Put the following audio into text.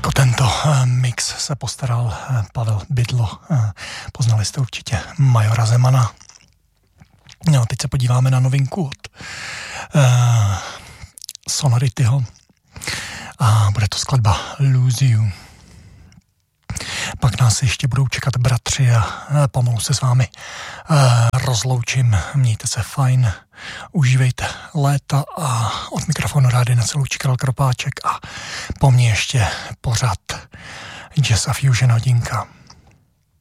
Jako tento mix se postaral Pavel Bydlo. Poznali jste určitě Majora Zemana. No, teď se podíváme na novinku od Sonorityho. A bude to skladba Lose You. Pak nás ještě budou čekat bratři a pomalu se s vámi rozloučím. Mějte se fajn, užívejte léta a od mikrofonu rádi na celou Karel Kropáček a po mně ještě pořad Jazz a Fusion hodinka.